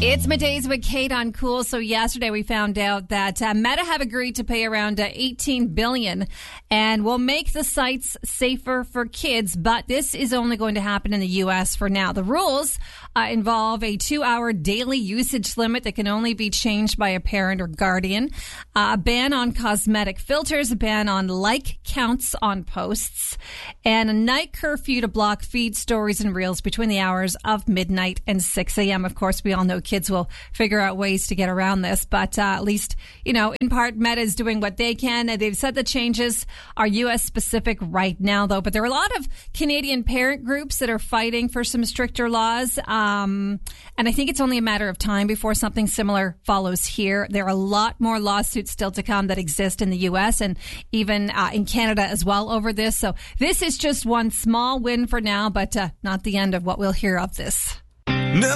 It's Middays with Kate on Cool. So yesterday we found out that Meta have agreed to pay around $18 billion and will make the sites safer for kids. But this is only going to happen in the U.S. for now. The rules involve a 2-hour daily usage limit that can only be changed by a parent or guardian, a ban on cosmetic filters, a ban on like counts on posts, and a night curfew to block feed stories and reels between the hours of midnight and 6 a.m. Of course, we all know kids will figure out ways to get around this, but at least, in part, Meta is doing what they can. They've said the changes are U.S. specific right now, though, but there are a lot of Canadian parent groups that are fighting for some stricter laws, and I think it's only a matter of time before something similar follows here. There are a lot more lawsuits still to come that exist in the U.S. and even in Canada as well over this, so this is just one small win for now, but not the end of what we'll hear of this.